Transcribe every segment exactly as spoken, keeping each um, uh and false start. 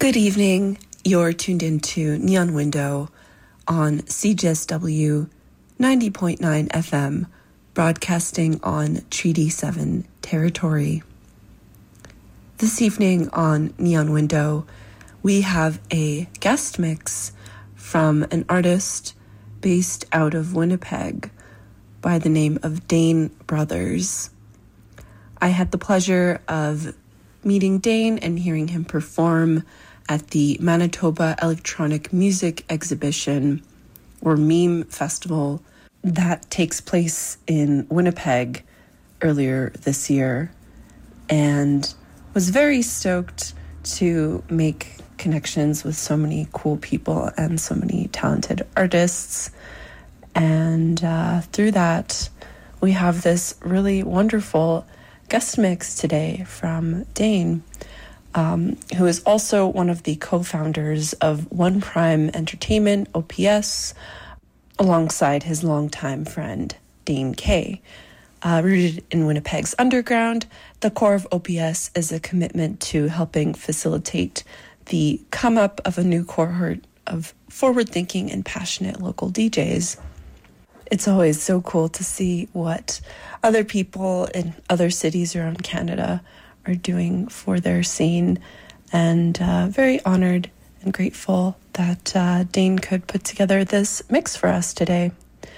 Good evening. You're tuned into Neon Window on C J S W ninety point nine F M, broadcasting on Treaty seven territory. This evening on Neon Window, we have a guest mix from an artist based out of Winnipeg by the name of Dane Brothers. I had the pleasure of meeting Dane and hearing him perform at the Manitoba Electronic Music Exhibition, or Meme Festival, that takes place in Winnipeg earlier this year, and was very stoked to make connections with so many cool people and so many talented artists. And uh, through that, we have this really wonderful guest mix today from Dane, um, who is also one of the co-founders of One Prime Entertainment, O P S, alongside his longtime friend, Dane Kay. Uh, rooted in Winnipeg's underground, the core of O P S is a commitment to helping facilitate the come-up of a new cohort of forward-thinking and passionate local D Js. It's always so cool to see what other people in other cities around Canada are doing for their scene, and uh, very honored and grateful that uh, Dane could put together this mix for us today.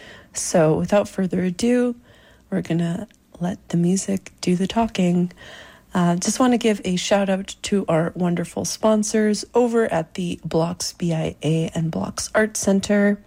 So without further ado, we're gonna let the music do the talking. Uh, just want to give a shout out to our wonderful sponsors over at the Blocks B I A and Blocks Art Center.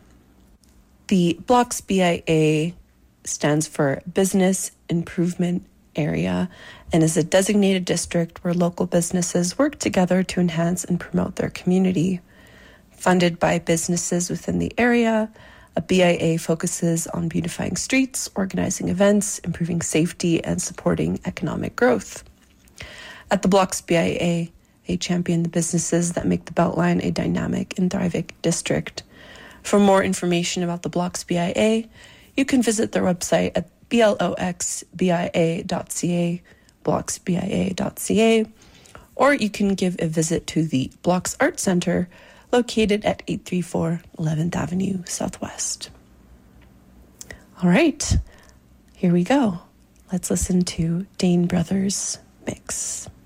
The Blocks B I A stands for Business Improvement Area and is a designated district where local businesses work together to enhance and promote their community. Funded by businesses within the area, a B I A focuses on beautifying streets, organizing events, improving safety, and supporting economic growth. At the Blocks B I A, they champion the businesses that make the Beltline a dynamic and thriving district. For more information about the Blocks B I A, you can visit their website at bloxbia dot c a, bloxbia dot c a, or you can give a visit to the Blocks Art Center, located at eight thirty-four eleventh Avenue Southwest. All right, here we go. Let's listen to Dane Brothers' mix.